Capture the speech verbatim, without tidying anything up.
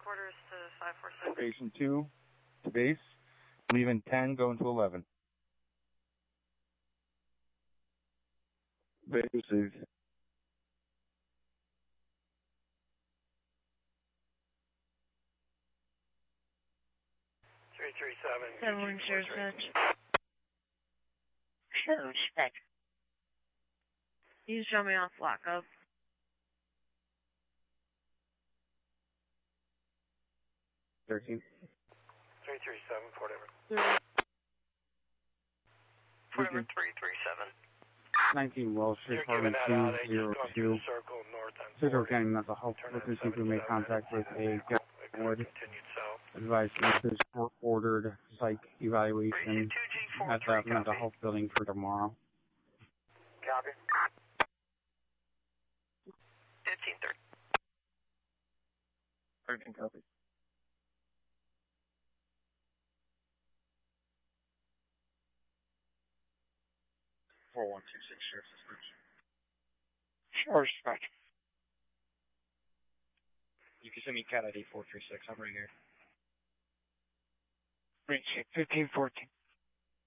quarters to five four six. Station two to base. Leaving ten, going to eleven. Base received. three three seven. seven one zero seven. Sure, respect. You just drop me off lockup. Thirteen. three three seven, Fort Everett. Fort Everett three three seven. Nineteen Welsh, You're Department giving that out. two They zero just gone two. through the circle north on Citro forty. County Mental Health Turn Workers on who made contact with a ward. Continued south. Advised nurses ordered psych evaluation at that mental health building for tomorrow. Copy. fifteen thirty. thirteen copy. four one two six, Sheriff's Dispatch. Sure, respect. You can send me cat I D four three six. I'm right here. Reach fifteen fourteen.